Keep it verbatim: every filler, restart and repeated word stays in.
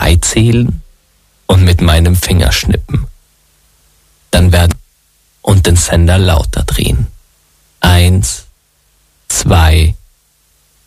drei zählen und mit meinem Finger schnippen. Dann werden und den Sender lauter drehen. Eins, zwei,